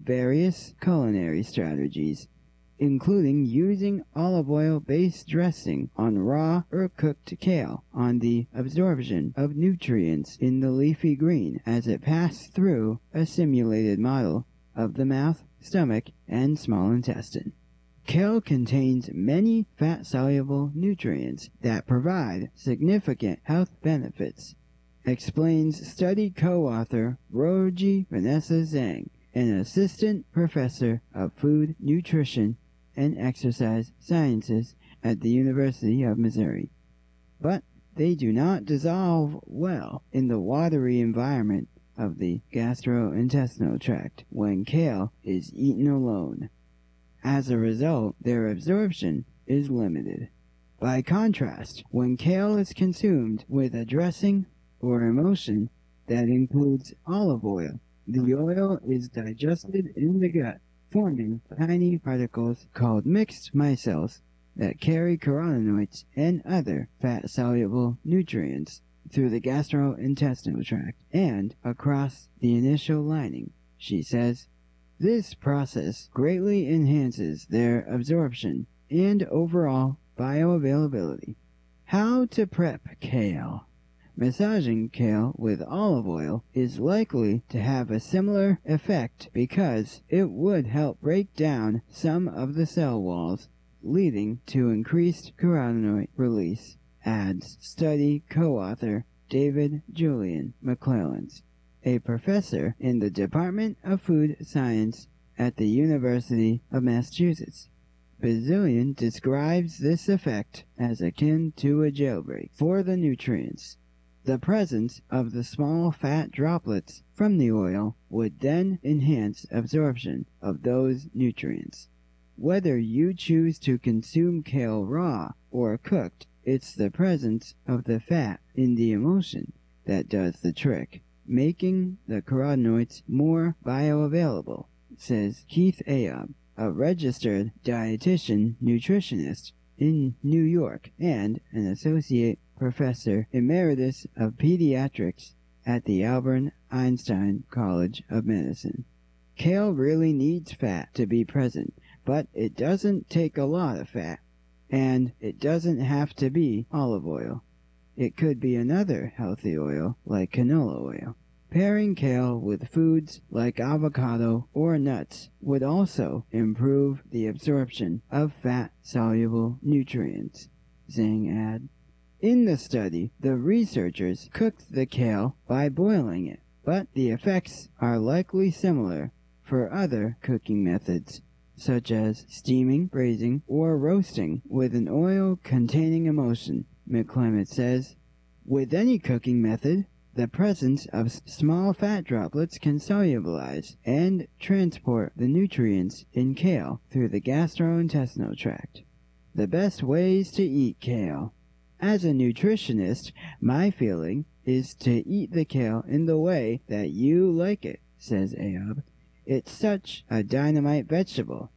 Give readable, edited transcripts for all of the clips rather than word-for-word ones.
various culinary strategies, including using olive oil-based dressing on raw or cooked kale on the absorption of nutrients in the leafy green as it passed through a simulated model of the mouth, stomach, and small intestine. Kale contains many fat-soluble nutrients that provide significant health benefits, explains study co-author Roji Vanessa Zhang, an assistant professor of food nutrition and exercise sciences at the University of Missouri. But they do not dissolve well in the watery environment of the gastrointestinal tract when kale is eaten alone. As a result, their absorption is limited. By contrast, when kale is consumed with a dressing or emulsion that includes olive oil, the oil is digested in the gut, forming tiny particles called mixed micelles that carry carotenoids and other fat-soluble nutrients through the gastrointestinal tract and across the initial lining, she says. This process greatly enhances their absorption and overall bioavailability. How to prep kale. Massaging kale with olive oil is likely to have a similar effect because it would help break down some of the cell walls, leading to increased carotenoid release, adds study co-author David Julian McClellands, a professor in the Department of Food Science at the University of Massachusetts. Bazilian describes this effect as akin to a jailbreak for the nutrients. The presence of the small fat droplets from the oil would then enhance absorption of those nutrients. Whether you choose to consume kale raw or cooked, it's the presence of the fat in the emulsion that does the trick, making the carotenoids more bioavailable, says Keith Ayob, a registered dietitian nutritionist in New York and an associate professor emeritus of pediatrics at the Albert Einstein College of Medicine. Kale really needs fat to be present, but it doesn't take a lot of fat, and it doesn't have to be olive oil. It could be another healthy oil like canola oil. Pairing kale with foods like avocado or nuts would also improve the absorption of fat-soluble nutrients, Zhang adds. In the study, the researchers cooked the kale by boiling it, but the effects are likely similar for other cooking methods, such as steaming, braising, or roasting with an oil-containing emulsion, McClement says. With any cooking method, the presence of small fat droplets can solubilize and transport the nutrients in kale through the gastrointestinal tract. The best ways to eat kale. As a nutritionist, my feeling is to eat the kale in the way that you like it, says Ayob. It's such a dynamite vegetable.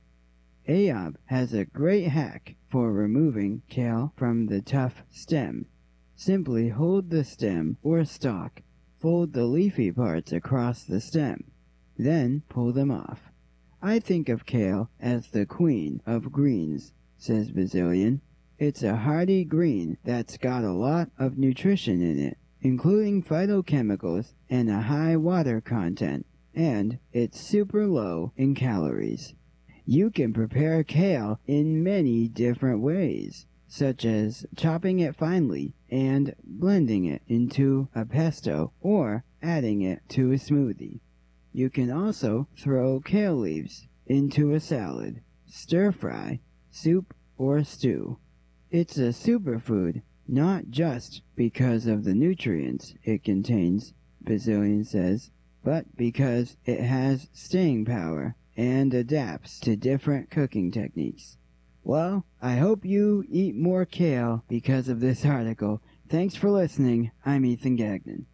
Ayob has a great hack for removing kale from the tough stem. Simply hold the stem or stalk, fold the leafy parts across the stem, then pull them off. I think of kale as the queen of greens, says Bazilian. It's a hardy green that's got a lot of nutrition in it, including phytochemicals and a high water content, and it's super low in calories. You can prepare kale in many different ways, such as chopping it finely and blending it into a pesto or adding it to a smoothie. You can also throw kale leaves into a salad, stir-fry, soup, or stew. It's a superfood, not just because of the nutrients it contains, Bazilian says, but because it has staying power and adapts to different cooking techniques. Well, I hope you eat more kale because of this article. Thanks for listening. I'm Ethan Gagnon.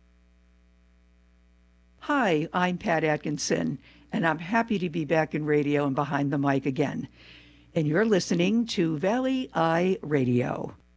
Hi, I'm Pat Atkinson, and I'm happy to be back in radio and behind the mic again. And you're listening to Valley Eye Radio.